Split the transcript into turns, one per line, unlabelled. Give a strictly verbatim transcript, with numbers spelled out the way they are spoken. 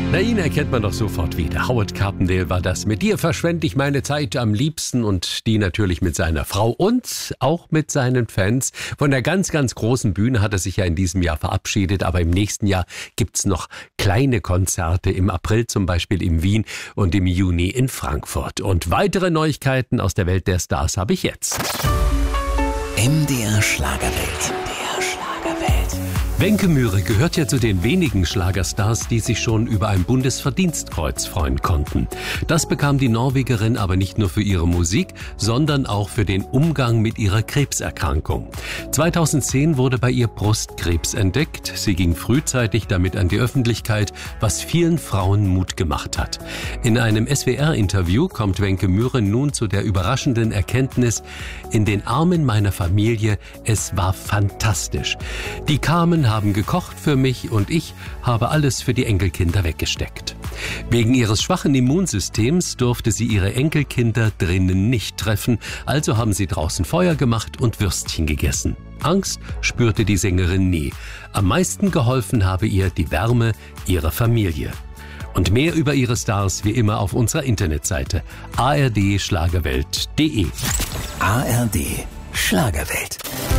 Na, ihn erkennt man doch sofort wieder. Howard Carpendale war das. Mit dir verschwende ich meine Zeit am liebsten und die natürlich mit seiner Frau und auch mit seinen Fans. Von der ganz, ganz großen Bühne hat er sich ja in diesem Jahr verabschiedet, aber im nächsten Jahr gibt's noch kleine Konzerte, im April zum Beispiel in Wien und im Juni in Frankfurt. Und weitere Neuigkeiten aus der Welt der Stars habe ich jetzt.
M D R Schlagerwelt.
Wenke Mühre gehört ja zu den wenigen Schlagerstars, die sich schon über ein Bundesverdienstkreuz freuen konnten. Das bekam die Norwegerin aber nicht nur für ihre Musik, sondern auch für den Umgang mit ihrer Krebserkrankung. zweitausendzehn wurde bei ihr Brustkrebs entdeckt. Sie ging frühzeitig damit an die Öffentlichkeit, was vielen Frauen Mut gemacht hat. In einem S W R-Interview kommt Wenke Mühre nun zu der überraschenden Erkenntnis: In den Armen meiner Familie, es war fantastisch. Die kamen, haben gekocht für mich und ich habe alles für die Enkelkinder weggesteckt. Wegen ihres schwachen Immunsystems durfte sie ihre Enkelkinder drinnen nicht treffen, also haben sie draußen Feuer gemacht und Würstchen gegessen. Angst spürte die Sängerin nie. Am meisten geholfen habe ihr die Wärme ihrer Familie. Und mehr über ihre Stars wie immer auf unserer Internetseite a r d schlagerwelt punkt d e.
A R D Schlagerwelt.